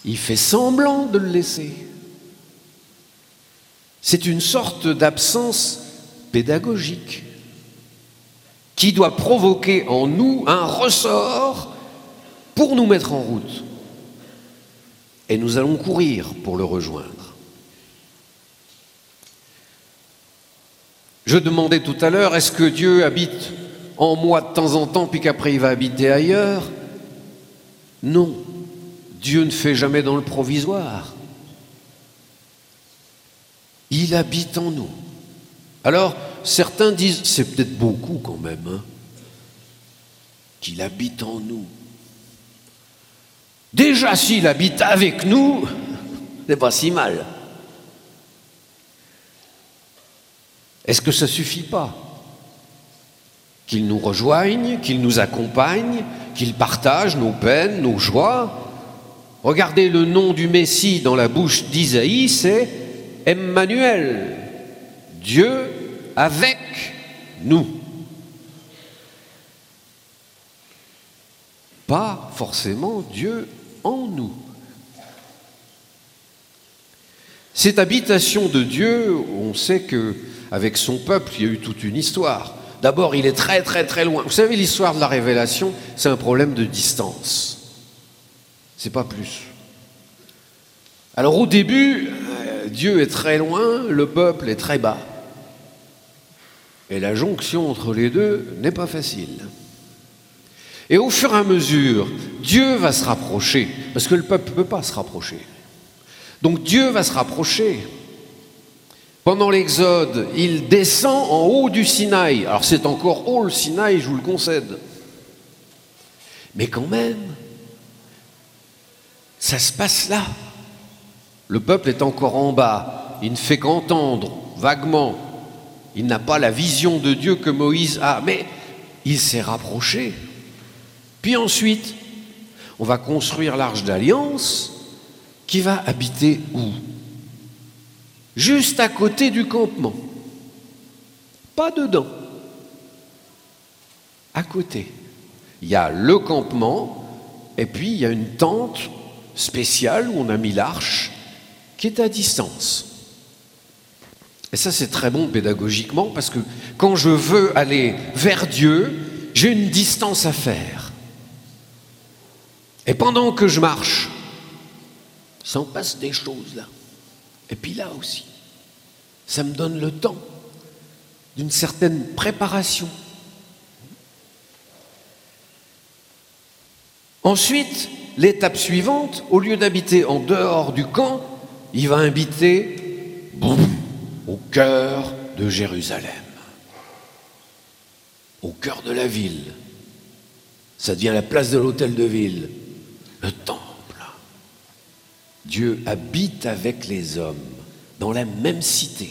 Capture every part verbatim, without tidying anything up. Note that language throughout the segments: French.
il fait semblant de le laisser. C'est une sorte d'absence pédagogique qui doit provoquer en nous un ressort pour nous mettre en route. Et nous allons courir pour le rejoindre. Je demandais tout à l'heure, est-ce que Dieu habite en moi de temps en temps, puis qu'après il va habiter ailleurs? Non, Dieu ne fait jamais dans le provisoire. Il habite en nous. Alors, certains disent, c'est peut-être beaucoup quand même, hein, qu'il habite en nous. Déjà, s'il habite avec nous, c'est pas si mal. Est-ce que ça suffit pas? Qu'il nous rejoigne, qu'il nous accompagne, qu'il partage nos peines, nos joies. Regardez le nom du Messie dans la bouche d'Isaïe, c'est Emmanuel, Dieu avec nous. Pas forcément Dieu en nous. Cette habitation de Dieu, on sait qu'avec son peuple, il y a eu toute une histoire. D'abord, il est très très très loin. Vous savez, l'histoire de la révélation, c'est un problème de distance. C'est pas plus. Alors au début, Dieu est très loin, le peuple est très bas. Et la jonction entre les deux n'est pas facile. Et au fur et à mesure, Dieu va se rapprocher, parce que le peuple ne peut pas se rapprocher. Donc Dieu va se rapprocher. Pendant l'Exode, il descend en haut du Sinaï. Alors c'est encore haut le Sinaï, je vous le concède. Mais quand même, ça se passe là. Le peuple est encore en bas. Il ne fait qu'entendre vaguement. Il n'a pas la vision de Dieu que Moïse a, mais il s'est rapproché. Puis ensuite, on va construire l'arche d'alliance qui va habiter où? Juste à côté du campement. Pas dedans. À côté. Il y a le campement et puis il y a une tente spéciale où on a mis l'arche qui est à distance. Et ça, c'est très bon pédagogiquement parce que quand je veux aller vers Dieu, j'ai une distance à faire. Et pendant que je marche, il s'en passe des choses là. Et puis là aussi, ça me donne le temps d'une certaine préparation. Ensuite, l'étape suivante, au lieu d'habiter en dehors du camp, il va habiter boum, au cœur de Jérusalem, au cœur de la ville. Ça devient la place de l'hôtel de ville, le temple. Dieu habite avec les hommes dans la même cité.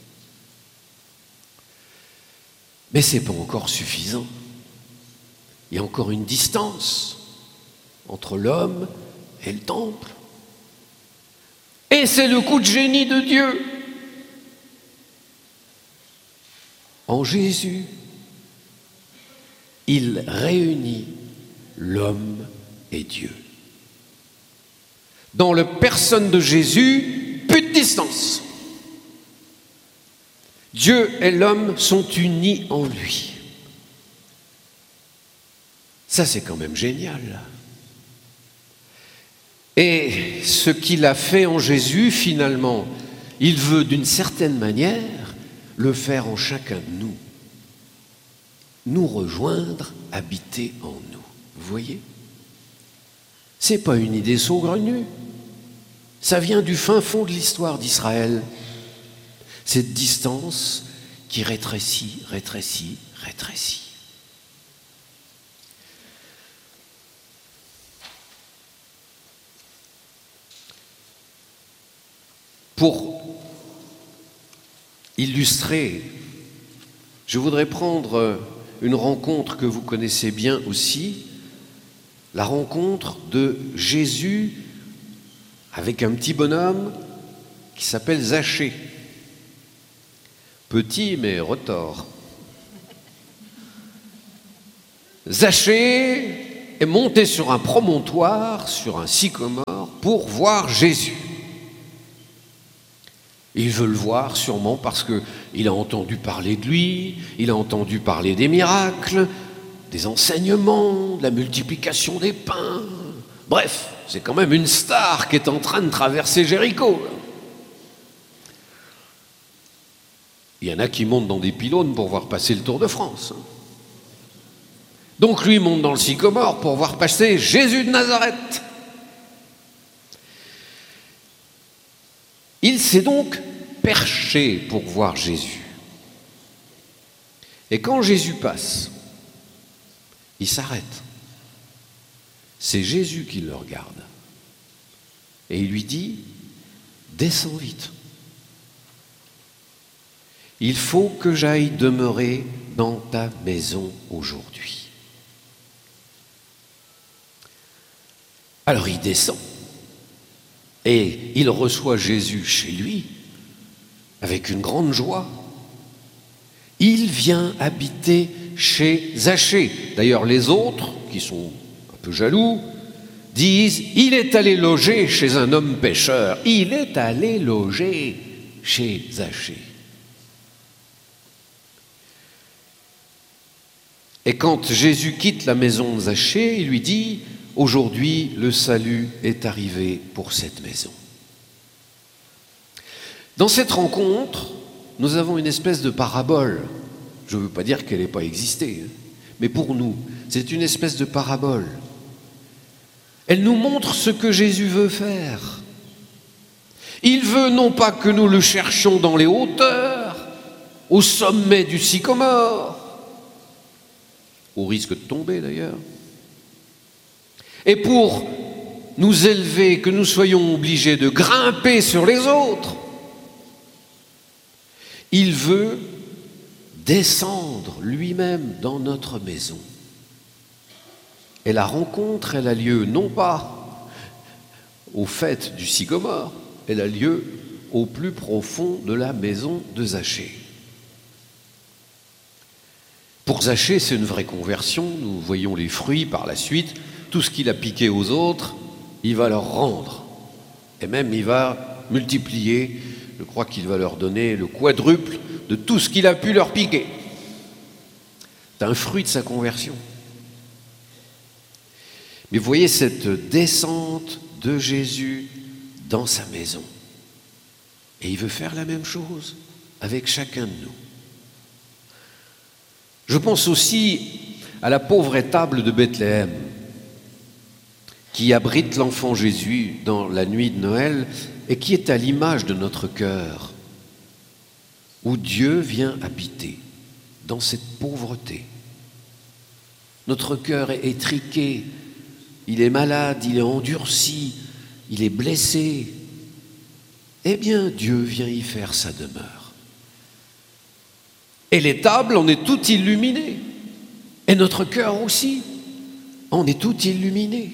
Mais ce n'est pas encore suffisant. Il y a encore une distance entre l'homme et le temple. Et c'est le coup de génie de Dieu. En Jésus, il réunit l'homme et Dieu. Dans la personne de Jésus, plus de distance. Dieu et l'homme sont unis en lui. Ça, c'est quand même génial. Et ce qu'il a fait en Jésus, finalement, il veut d'une certaine manière le faire en chacun de nous. Nous rejoindre, habiter en nous. Vous voyez ? C'est pas une idée saugrenue. Ça vient du fin fond de l'histoire d'Israël. Cette distance qui rétrécit, rétrécit, rétrécit. Pour illustrer, je voudrais prendre une rencontre que vous connaissez bien aussi, la rencontre de Jésus avec un petit bonhomme qui s'appelle Zachée. Petit mais retors. Zachée est monté sur un promontoire, sur un sycomore, pour voir Jésus. Il veut le voir sûrement parce qu'il a entendu parler de lui, il a entendu parler des miracles, des enseignements, de la multiplication des pains. Bref, c'est quand même une star qui est en train de traverser Jéricho. Il y en a qui montent dans des pylônes pour voir passer le Tour de France. Donc lui monte dans le sycomore pour voir passer Jésus de Nazareth. Il s'est donc perché pour voir Jésus. Et quand Jésus passe, il s'arrête. C'est Jésus qui le regarde. Et il lui dit, descends vite. Il faut que j'aille demeurer dans ta maison aujourd'hui. Alors il descend et il reçoit Jésus chez lui avec une grande joie. Il vient habiter chez Zachée. D'ailleurs, les autres, qui sont un peu jaloux, disent « Il est allé loger chez un homme pécheur. Il est allé loger chez Zachée. » Et quand Jésus quitte la maison de Zachée, il lui dit « Aujourd'hui, le salut est arrivé pour cette maison. » Dans cette rencontre, nous avons une espèce de parabole. Je ne veux pas dire qu'elle n'ait pas existé, hein, mais pour nous, c'est une espèce de parabole. Elle nous montre ce que Jésus veut faire. Il veut non pas que nous le cherchions dans les hauteurs, au sommet du sycomore, au risque de tomber d'ailleurs, et pour nous élever, que nous soyons obligés de grimper sur les autres. Il veut descendre lui-même dans notre maison. Et la rencontre, elle a lieu non pas au faîte du sycomore, elle a lieu au plus profond de la maison de Zachée. Pour Zachée, c'est une vraie conversion. Nous voyons les fruits par la suite. Tout ce qu'il a piqué aux autres, il va leur rendre. Et même, il va multiplier. Je crois qu'il va leur donner le quadruple de tout ce qu'il a pu leur piquer. C'est un fruit de sa conversion. Mais vous voyez cette descente de Jésus dans sa maison. Et il veut faire la même chose avec chacun de nous. Je pense aussi à la pauvre étable de Bethléem qui abrite l'enfant Jésus dans la nuit de Noël et qui est à l'image de notre cœur, où Dieu vient habiter dans cette pauvreté. Notre cœur est étriqué, il est malade, il est endurci, il est blessé. Eh bien, Dieu vient y faire sa demeure. Et l'étable en est tout illuminée. Et notre cœur aussi en est tout illuminé.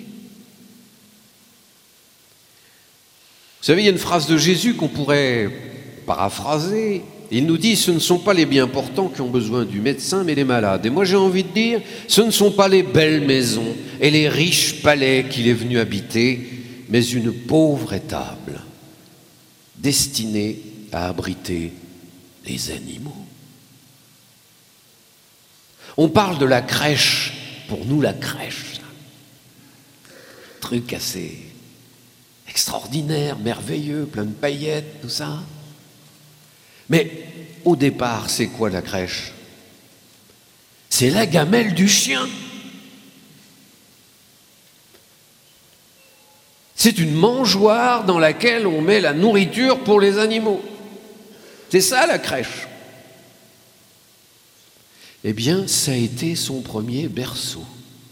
Vous savez, il y a une phrase de Jésus qu'on pourrait paraphraser. Il nous dit « Ce ne sont pas les bien portants qui ont besoin du médecin, mais les malades. » Et moi j'ai envie de dire « Ce ne sont pas les belles maisons et les riches palais qu'il est venu habiter, mais une pauvre étable destinée à abriter les animaux. » On parle de la crèche, pour nous la crèche, truc assez extraordinaire, merveilleux, plein de paillettes, tout ça. Mais au départ, c'est quoi la crèche? C'est la gamelle du chien. C'est une mangeoire dans laquelle on met la nourriture pour les animaux. C'est ça la crèche. Eh bien, ça a été son premier berceau.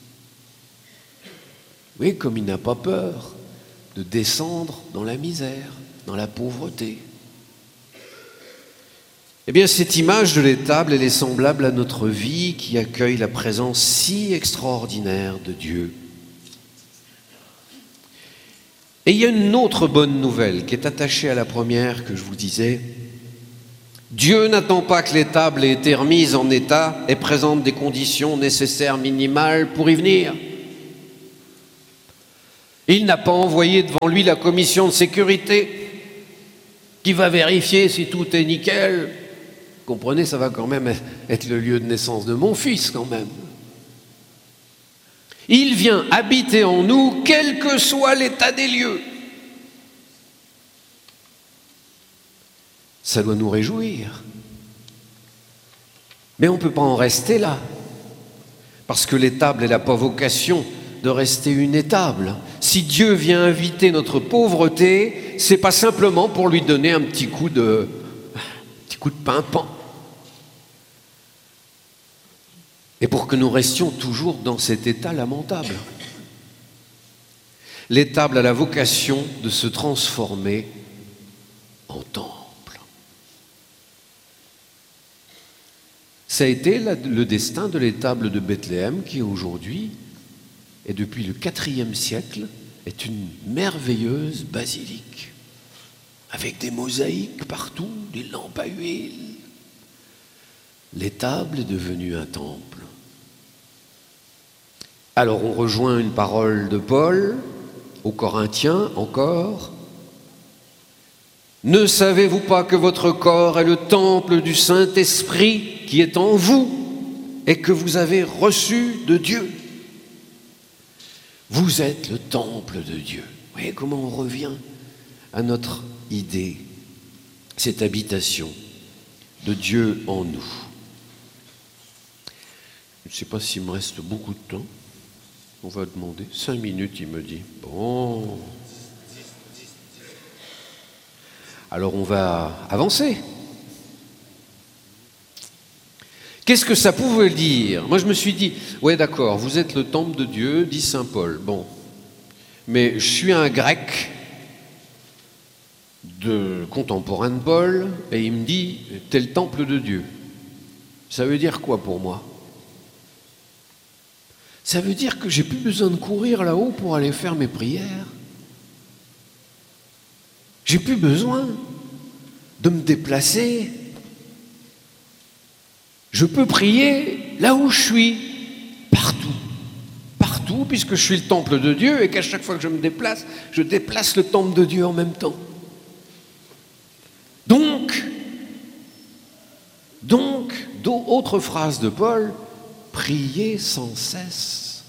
Oui, comme il n'a pas peur de descendre dans la misère, dans la pauvreté. Eh bien, cette image de l'étable, elle est semblable à notre vie qui accueille la présence si extraordinaire de Dieu. Et il y a une autre bonne nouvelle qui est attachée à la première que je vous disais. Dieu n'attend pas que l'étable ait été remise en état et présente des conditions nécessaires minimales pour y venir. Il n'a pas envoyé devant lui la commission de sécurité qui va vérifier si tout est nickel. Comprenez, ça va quand même être le lieu de naissance de mon fils quand même. Il vient habiter en nous, quel que soit l'état des lieux. Ça doit nous réjouir. Mais on ne peut pas en rester là. Parce que l'étable, elle n'a pas vocation de rester une étable. Si Dieu vient inviter notre pauvreté, c'est pas simplement pour lui donner un petit coup de, un petit coup de pimpant. Et pour que nous restions toujours dans cet état lamentable. L'étable a la vocation de se transformer en temple. Ça a été la, le destin de l'étable de Bethléem qui aujourd'hui, et depuis le quatrième siècle, est une merveilleuse basilique, avec des mosaïques partout, des lampes à huile. L'étable est devenue un temple. Alors on rejoint une parole de Paul, aux Corinthiens encore. Ne savez-vous pas que votre corps est le temple du Saint-Esprit qui est en vous et que vous avez reçu de Dieu ? Vous êtes le temple de Dieu. Vous voyez comment on revient à notre idée, cette habitation de Dieu en nous. Je ne sais pas s'il me reste beaucoup de temps. On va demander. Cinq minutes, il me dit. Bon. Alors on va avancer. Qu'est-ce que ça pouvait dire ? Moi je me suis dit, ouais d'accord, vous êtes le temple de Dieu, dit saint Paul. Bon. Mais je suis un grec de contemporain de Paul, et il me dit, t'es le temple de Dieu. Ça veut dire quoi pour moi ? Ça veut dire que j'ai plus besoin de courir là-haut pour aller faire mes prières. J'ai plus besoin de me déplacer. Je peux prier là où je suis, partout. Partout, puisque je suis le temple de Dieu et qu'à chaque fois que je me déplace, je déplace le temple de Dieu en même temps. Donc, donc, autre phrase de Paul, priez sans cesse.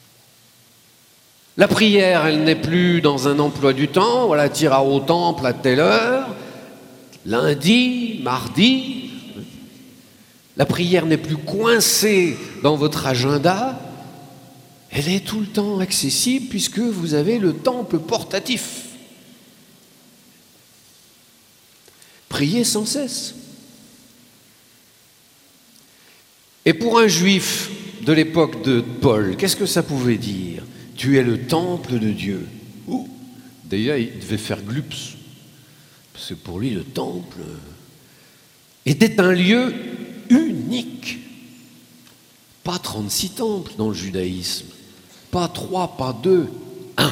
La prière, elle n'est plus dans un emploi du temps, voilà, tira au temple à telle heure, lundi, mardi. La prière n'est plus coincée dans votre agenda, elle est tout le temps accessible puisque vous avez le temple portatif. Priez sans cesse. Et pour un juif de l'époque de Paul, qu'est-ce que ça pouvait dire ? Tu es le temple de Dieu. Ouh. D'ailleurs, il devait faire glups. Parce que pour lui, le temple était un lieu unique. Pas trente-six temples dans le judaïsme. Pas trois, pas deux. Un.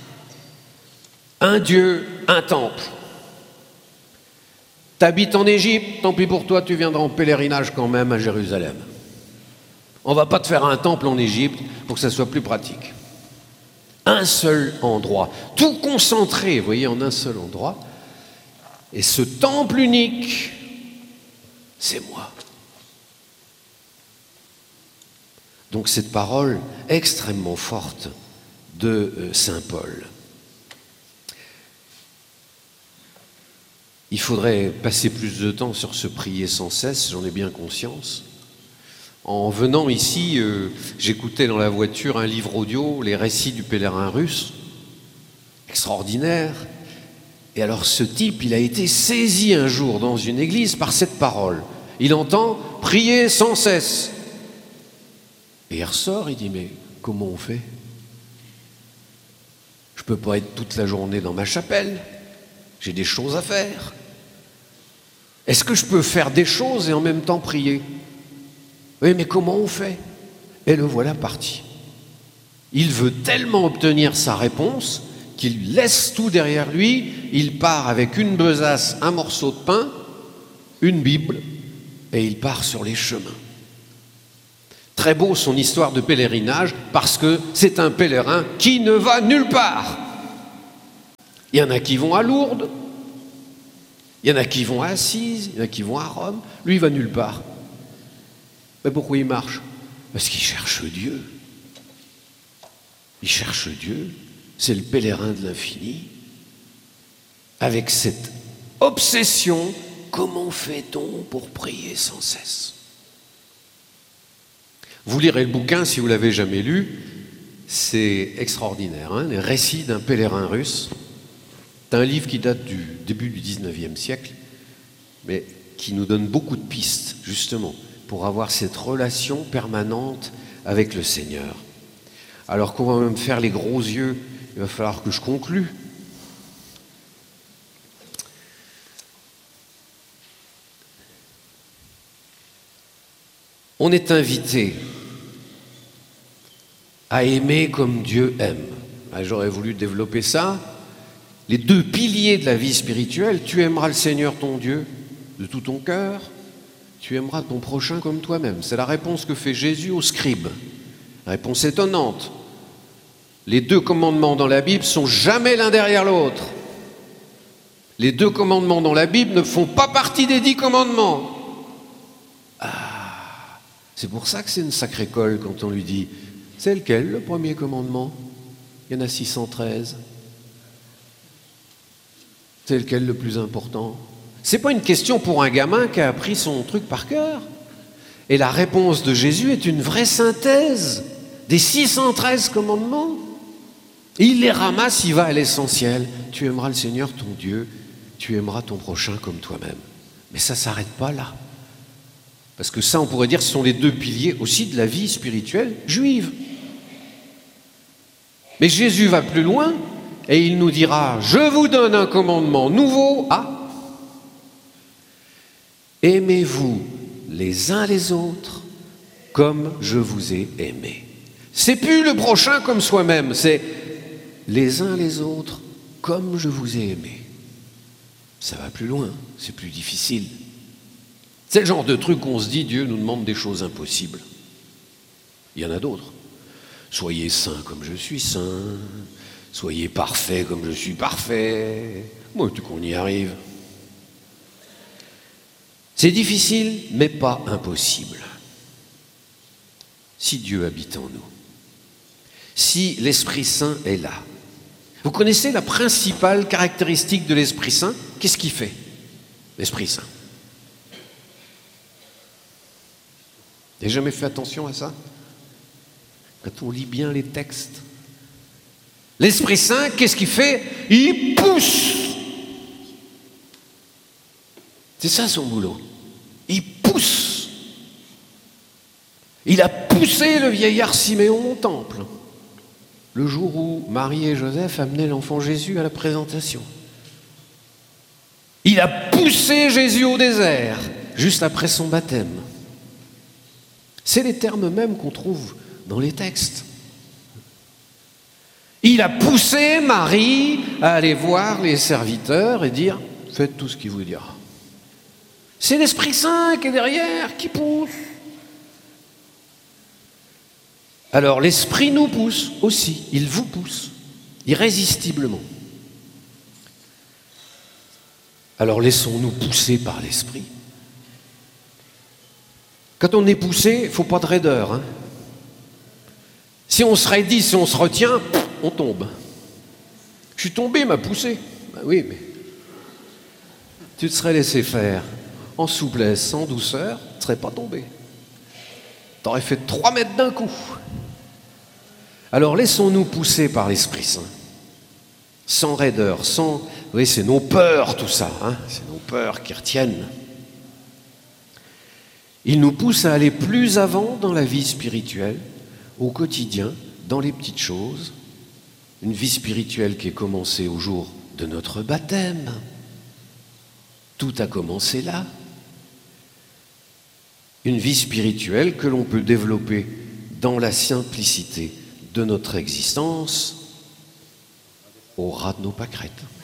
Un Dieu, un temple. T'habites en Égypte, tant pis pour toi, tu viendras en pèlerinage quand même à Jérusalem. On ne va pas te faire un temple en Égypte pour que ça soit plus pratique. Un seul endroit, tout concentré, vous voyez, en un seul endroit. Et ce temple unique, c'est moi. Donc cette parole extrêmement forte de saint Paul. Il faudrait passer plus de temps sur ce prier sans cesse, j'en ai bien conscience. En venant ici, euh, j'écoutais dans la voiture un livre audio, Les récits du pèlerin russe, extraordinaire. Et alors ce type, il a été saisi un jour dans une église par cette parole. Il entend « prier sans cesse ». Et il ressort, il dit « mais comment on fait ? Je ne peux pas être toute la journée dans ma chapelle, j'ai des choses à faire. Est-ce que je peux faire des choses et en même temps prier ? Oui, mais comment on fait ? Et le voilà parti. Il veut tellement obtenir sa réponse qu'il laisse tout derrière lui, il part avec une besace, un morceau de pain, une Bible, et il part sur les chemins. Très beau son histoire de pèlerinage, parce que c'est un pèlerin qui ne va nulle part. Il y en a qui vont à Lourdes, il y en a qui vont à Assise, il y en a qui vont à Rome. Lui, il va nulle part. Mais pourquoi il marche? Parce qu'il cherche Dieu. Il cherche Dieu, c'est le pèlerin de l'infini. Avec cette obsession, comment fait-on pour prier sans cesse? Vous lirez le bouquin si vous ne l'avez jamais lu, c'est extraordinaire, hein, les récits d'un pèlerin russe. C'est un livre qui date du début du dix-neuvième siècle, mais qui nous donne beaucoup de pistes, justement, pour avoir cette relation permanente avec le Seigneur. Alors qu'on va même faire les gros yeux, il va falloir que je conclue. On est invité à aimer comme Dieu aime. J'aurais voulu développer ça. Les deux piliers de la vie spirituelle, tu aimeras le Seigneur ton Dieu de tout ton cœur, tu aimeras ton prochain comme toi-même. C'est la réponse que fait Jésus aux scribes. Réponse étonnante. Les deux commandements dans la Bible sont jamais l'un derrière l'autre. Les deux commandements dans la Bible ne font pas partie des dix commandements. Ah, c'est pour ça que c'est une sacrée colle quand on lui dit « C'est lequel le premier commandement ?» Il y en a six cent treize. C'est lequel le plus important? C'est pas une question pour un gamin qui a appris son truc par cœur. Et la réponse de Jésus est une vraie synthèse des six cent treize commandements. Et il les ramasse, il va à l'essentiel. Tu aimeras le Seigneur ton Dieu, tu aimeras ton prochain comme toi-même. Mais ça ne s'arrête pas là. Parce que ça, on pourrait dire, ce sont les deux piliers aussi de la vie spirituelle juive. Mais Jésus va plus loin et il nous dira « Je vous donne un commandement nouveau à aimez-vous les uns les autres comme je vous ai aimé. » C'est plus le prochain comme soi-même, c'est les uns les autres comme je vous ai aimé. Ça va plus loin, c'est plus difficile. C'est le genre de truc où on se dit Dieu nous demande des choses impossibles. Il y en a d'autres. Soyez saints comme je suis saint, soyez parfaits comme je suis parfait. Moi, tu qu'on y arrive. C'est difficile, mais pas impossible. Si Dieu habite en nous, si l'Esprit Saint est là. Vous connaissez la principale caractéristique de l'Esprit Saint? Qu'est-ce qu'il fait, l'Esprit Saint? Vous n'avez jamais fait attention à ça? Quand on lit bien les textes. L'Esprit Saint, qu'est-ce qu'il fait? Il pousse. C'est ça son boulot. Il pousse. Il a poussé le vieillard Siméon au temple, le jour où Marie et Joseph amenaient l'enfant Jésus à la présentation. Il a poussé Jésus au désert, juste après son baptême. C'est les termes mêmes qu'on trouve dans les textes. Il a poussé Marie à aller voir les serviteurs et dire « Faites tout ce qu'il vous dira ». C'est l'Esprit Saint qui est derrière, qui pousse. Alors l'Esprit nous pousse aussi, il vous pousse, irrésistiblement. Alors laissons-nous pousser par l'Esprit. Quand on est poussé, il ne faut pas de raideur. Hein. Si on se raidit, si on se retient, on tombe. Je suis tombé, m'a poussé. Ben oui, mais tu te serais laissé faire en souplesse, en douceur, tu ne serais pas tombé. Tu aurais fait trois mètres d'un coup. Alors laissons-nous pousser par l'Esprit Saint, sans raideur, sans... Oui, c'est nos peurs tout ça, hein, c'est nos peurs qui retiennent. Il nous pousse à aller plus avant dans la vie spirituelle, au quotidien, dans les petites choses. Une vie spirituelle qui est commencée au jour de notre baptême. Tout a commencé là. Une vie spirituelle que l'on peut développer dans la simplicité de notre existence au ras de nos pâquerettes.